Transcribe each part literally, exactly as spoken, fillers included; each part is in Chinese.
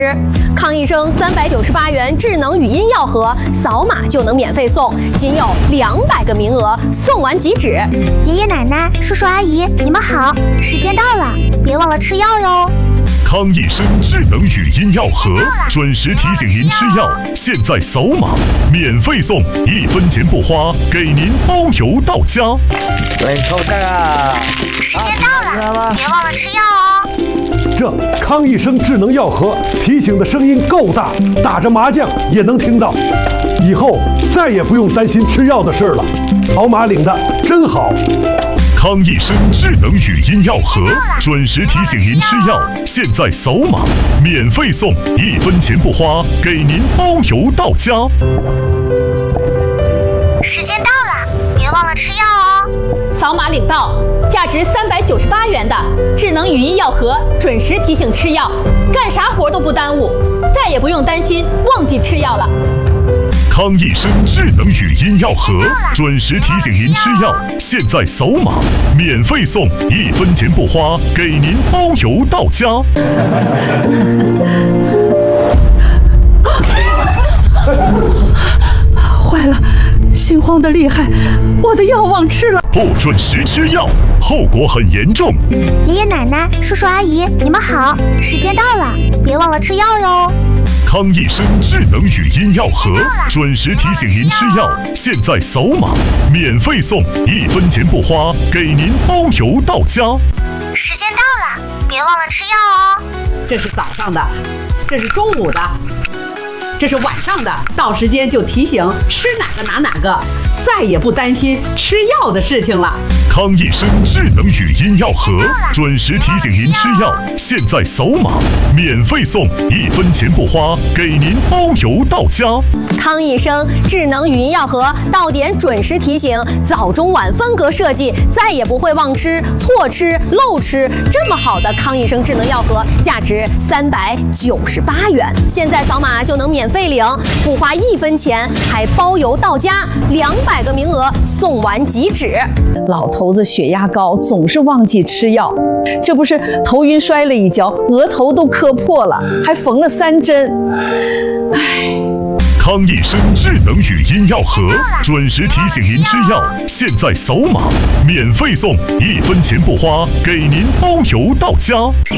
康益生三百九十八元智能语音药盒，扫码就能免费送，仅有两百个名额，送完即止。 爷爷奶奶、叔叔阿姨，你们好，时间到了，别忘了吃药哟。 康益生智能语音药盒，准时提醒您吃药，现在扫码免费送，一分钱不花，给您包邮到家。 喂，臭蛋啊！ 时间到了，别忘了吃药哦。 这康益生智能药盒提醒的声音够大，打着麻将也能听到。以后再也不用担心吃药的事了，扫码领的真好。 康益生智能语音药盒，准时提醒您吃药，现在扫码免费送，一分钱不花，给您包邮到家。 时间到了，别忘了吃药哦。 扫码领到，价值三百九十八元的智能语音药盒，准时提醒吃药，干啥活都不耽误，再也不用担心忘记吃药了。 康益生智能语音药盒，准时提醒您吃药，现在扫码免费送，一分钱不花，给您包邮到家。 坏了，心慌的厉害，我的药忘吃了。 不准时吃药，后果很严重。 爷爷奶奶、叔叔阿姨，你们好，时间到了，别忘了吃药哟。 康益生智能语音药盒，准时提醒您吃药，现在扫码免费送，一分钱不花，给您包邮到家。 时间到了，别忘了吃药哦。 这是早上的，这是中午的，这是晚上的，到时间就提醒吃哪个拿哪个，再也不担心吃药的事情了。 康益生智能语音药盒，准时提醒您吃药，现在扫码免费送，一分钱不花，给您包邮到家。 康益生智能语音药盒到点准时提醒，早中晚分隔设计，再也不会忘吃、错吃、漏吃。这么好的康益生智能药盒，价值三百九十八元，现在扫码就能免费领，不花一分钱，还包邮到家，两百个名额，送完即止。 老头子血压高，总是忘记吃药，这不是头晕摔了一跤，额头都磕破了，还缝了三针。唉。 康益生智能语音药盒，准时提醒您吃药，现在扫码免费送，一分钱不花，给您包邮到家。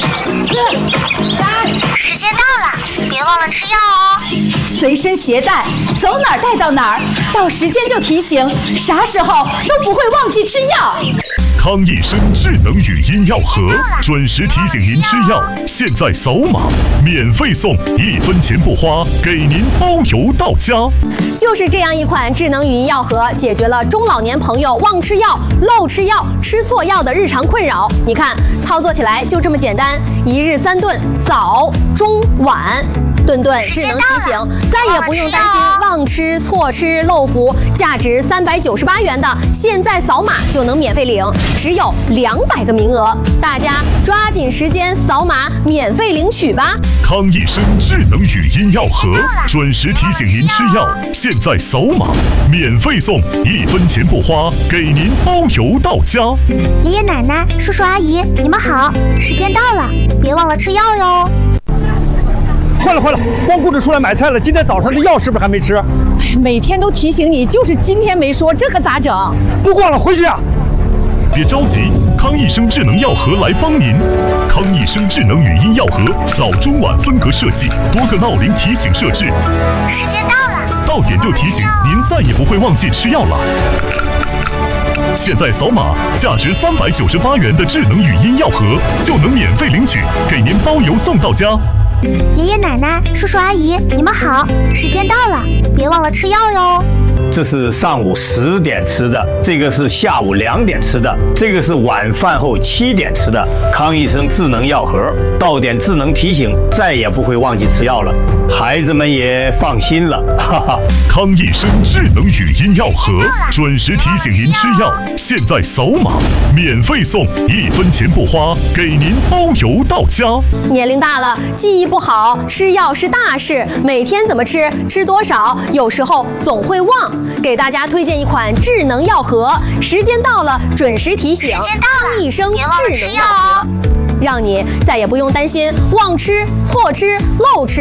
时间到了，别忘了吃药哦。 随身携带，走哪儿带到哪儿，到时间就提醒，啥时候都不会忘记吃药。 康益生智能语音药盒，准时提醒您吃药，现在扫码免费送，一分钱不花，给您包邮到家。 就是这样一款智能语音药盒，解决了中老年朋友忘吃药、漏吃药、吃错药的日常困扰。你看，操作起来就这么简单，一日三顿，早、中、晚。顿顿智能提醒，再也不用担心忘吃、错吃、漏服。价值三百九十八元的，现在扫码就能免费领，只有两百个名额，大家抓紧时间扫码免费领取吧。 康益生智能语音药盒，准时提醒您吃药，现在扫码免费送，一分钱不花，给您包邮到家。 爷爷奶奶、叔叔阿姨，你们好，时间到了，别忘了吃药哟。 坏了坏了，光顾着出来买菜了，今天早上的药是不是还没吃？ 每天都提醒你，就是今天没说，这可咋整？ 不逛了，回去啊！ 别着急，康益生智能药盒来帮您。康益生智能语音药盒，早中晚分隔设计，多个闹铃提醒设置。 时间到了， 到点就提醒，您再也不会忘记吃药了。现在扫码，价值三百九十八元的智能语音药盒就能免费领取，给您包邮送到家。 爷爷奶奶、叔叔阿姨，你们好，时间到了，别忘了吃药哟。 这是上午十点吃的，这个是下午两点吃的，这个是晚饭后七点吃的。康益生智能药盒，到点智能提醒，再也不会忘记吃药了，孩子们也放心了，哈哈。 康益生智能语音药盒，准时提醒您吃药，现在扫码免费送，一分钱不花，给您包邮到家。 年龄大了，记忆不好，吃药是大事，每天怎么吃，吃多少，有时候总会忘。给大家推荐一款智能药盒，时间到了准时提醒，康益生智能药盒，让你再也不用担心忘吃、错吃、漏吃。